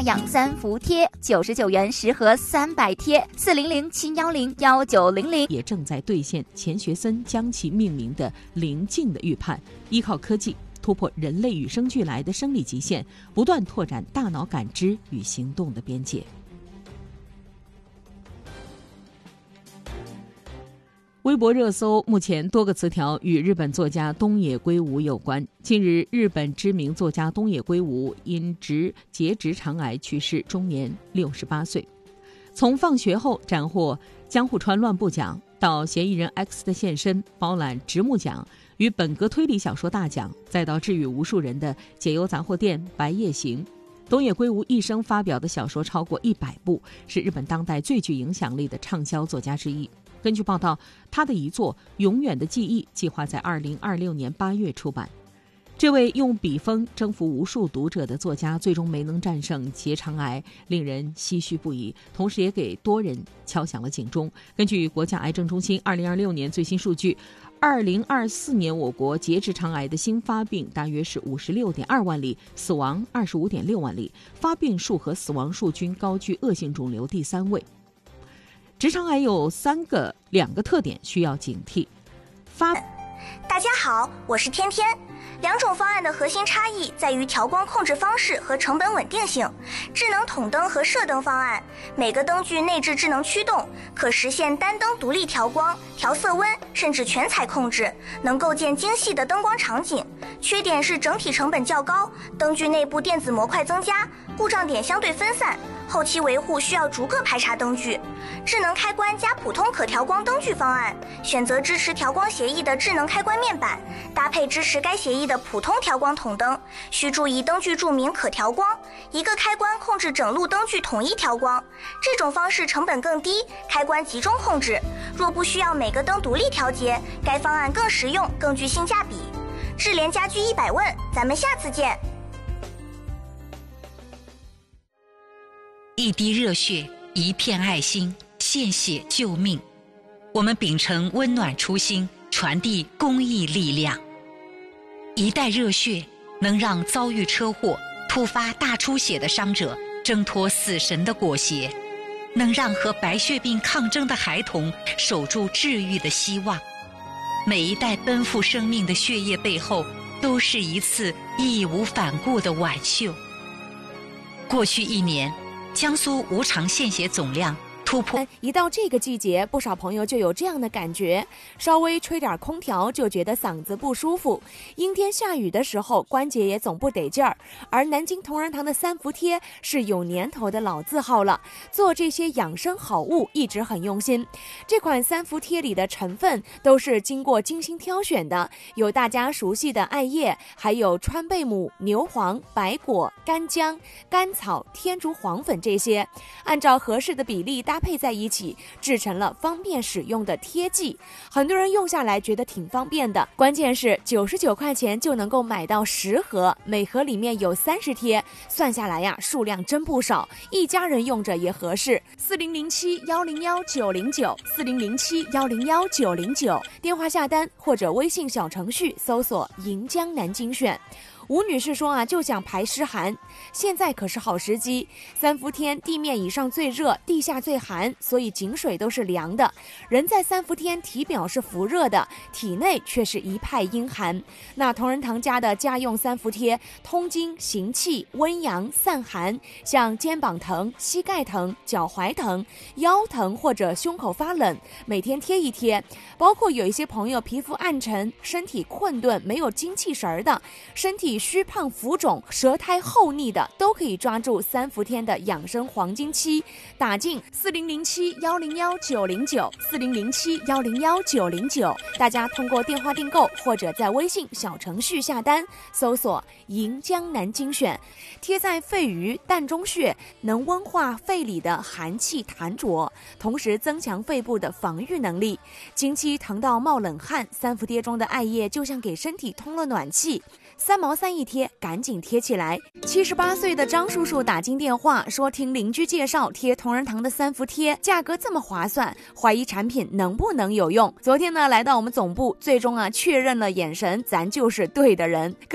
养三伏贴，99元10盒300贴，40071019000 也正在兑现钱学森将其命名的棱镜的预判，依靠科技突破人类与生俱来的生理极限，不断拓展大脑感知与行动的边界。微博热搜目前多个词条与日本作家东野圭吾有关。近日，日本知名作家东野圭吾因结直肠癌去世，终年68岁。从放学后斩获江户川乱步奖，到嫌疑人 X 的现身，包揽直木奖与本格推理小说大奖，再到治愈无数人的解忧杂货店白夜行，东野圭吾一生发表的小说超过100部，是日本当代最具影响力的畅销作家之一。根据报道，他的遗作《永远的记忆》计划在2026年8月出版。这位用笔锋征服无数读者的作家，最终没能战胜结肠癌，令人唏嘘不已，同时也给多人敲响了警钟。根据国家癌症中心2026年最新数据，2024年我国结直肠癌的新发病大约是56.2万例，死亡25.6万例，发病数和死亡数均高居恶性肿瘤第3位。直肠癌有2个特点需要警惕。 大家好，我是天天。两种方案的核心差异在于调光控制方式和成本稳定性。智能筒灯和射灯方案，每个灯具内置智能驱动，可实现单灯独立调光、调色温，甚至全彩控制，能构建精细的灯光场景。缺点是整体成本较高，灯具内部电子模块增加，故障点相对分散，后期维护需要逐个排查灯具。智能开关加普通可调光灯具方案，选择支持调光协议的智能开关面板，搭配支持该协议的普通调光筒灯，需注意灯具注明可调光，一个开关控制整路灯具统一调光。这种方式成本更低，开关集中控制。若不需要每个灯独立调节，该方案更实用，更具性价比。智联家居100问，咱们下次见。 一滴热血，一片爱心，献血救命。我们秉承温暖初心，传递公益力量。一袋热血能让遭遇车祸、突发大出血的伤者挣脱死神的裹挟，能让和白血病抗争的孩童守住治愈的希望。每一袋奔赴生命的血液背后，都是一次义无反顾的挽救。过去1年，江苏无偿献血总量突破。 一到这个季节，不少朋友就有这样的感觉，稍微吹点空调就觉得嗓子不舒服，阴天下雨的时候关节也总不得劲儿。而南京同仁堂的三伏贴是有年头的老字号了，做这些养生好物一直很用心。这款三伏贴里的成分都是经过精心挑选的，有大家熟悉的艾叶，还有川贝母、牛黄、白果、干姜、甘草、天竺黄粉这些，按照合适的比例搭配在一起，制成了方便使用的贴剂。很多人用下来觉得挺方便的，关键是99块钱就能够买到10盒，每盒里面有30贴，算下来呀，数量真不少，一家人用着也合适。4007-101-909，4007-101-909，电话下单或者微信小程序搜索银江南京选。吴女士说啊，就想排湿寒，现在可是好时机。三伏天地面以上最热，地下最寒，所以井水都是凉的。人在三伏天体表是伏热的，体内却是一派阴寒。那同仁堂家的家用三伏贴，通经行气、温阳、散寒，像肩膀疼、膝盖疼、脚踝疼、腰疼或者胸口发冷，每天贴一贴。包括有一些朋友皮肤暗沉、身体困顿、没有精气神的，身体虚胖浮肿、舌苔厚腻的，都可以抓住三伏天的养生黄金期，打进4007-101-909，4007-101-909，大家通过电话订购或者在微信小程序下单，搜索银江南精选，贴在肺俞、膻中穴，能温化肺里的寒气痰浊，同时增强肺部的防御能力。经期疼到冒冷汗，三伏贴中的艾叶就像给身体通了暖气，3毛3一贴，赶紧贴起来。78岁的张叔叔打进电话说，听邻居介绍贴同仁堂的三伏贴，价格这么划算，怀疑产品能不能有用。昨天呢，来到我们总部，最终确认了眼神，咱就是对的人。